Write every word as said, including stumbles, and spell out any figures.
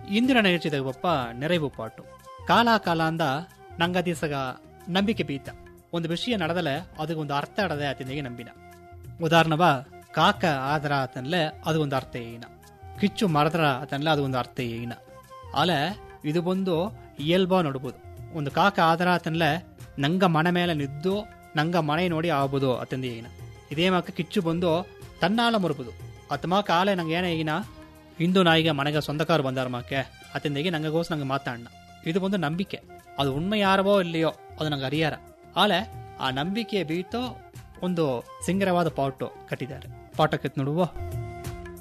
ಇಂದಿನ ನೆಚ್ಚಿದ ಒಪ್ಪ ನೆರವು ಪಾಟು ಕಾಲ ಕಾಲ ಅಂದ ನಂಗ ದಿವಸಗ ನಂಬಿಕೆ ಬೀತ ಒಂದು ವಿಷಯ ನಡೆದಲೆ ಅದಕ್ಕೊಂದು ಅರ್ಥ ಆಡದೆ ಆತನಿಗೆ ನಂಬಿನ. ಉದಾಹರಣವ ಕಾಕ ಆದರ ಆತನ್ಲೆ ಅದು ಒಂದು ಅರ್ಥ ಏನ, ಕಿಚ್ಚು ಮರದರ ಆತನ್ಲೆ ಅದು ಒಂದು ಅರ್ಥ ಏನ. ಆಲೆ ಇದು ಬಂದು ಎಲ್ಬಾ ನೋಡ್ಬೋದು. ಒಂದು ಕಾಕ ಆದರ ಆತನ್ಲೆ ನಂಗ ಮನೆ ಮೇಲೆ ನಿದ್ದು ನಂಗ ಮನೆ ನೋಡಿ ಆಗ್ಬೋದು ಅತಂದ ಏನ. ಇದೇ ಮಕ್ಕ ಕಿಚ್ಚು ಬಂದು ತನ್ನಾಲ ಮುರುಬೋದು ಅತಮಾಕ ಆಲೆ ನಂಗೆ ಏನ ಈಗಿನ ಹಿಂದೂ ನಾಯಿಗೆ ಮನೆಗೆ ಸ್ವಂತಕಾರ ಬಂದಾರ ಮಾಕೆ ಅತಂದಿಗೆ ನಂಗಗೋಸ್ ನಂಗೆ ಮಾತಾಡಣ. ಇದು ಬಂದು ನಂಬಿಕೆ. ಅದು ಉಣ್ಮೆ ಯಾರವೋ ಇಲ್ಲಿಯೋ ಅದು ನಂಗೆ ಅರಿಯಾರ. ಆಲೆ ಆ ನಂಬಿಕೆ ಬೀತೋ ಒಂದು ಸಿಂಗರವಾದ ಪಾಟು ಕಟ್ಟಿದ್ದಾರೆ. ಪಾಠಕ್ಕೆ ನೋಡುವ